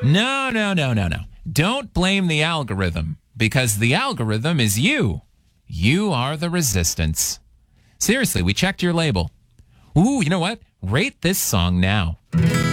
No, no, no, no, no. Don't blame the algorithm because the algorithm is you. You are the resistance. Seriously, we checked your label. Ooh, you know what? Rate this song now.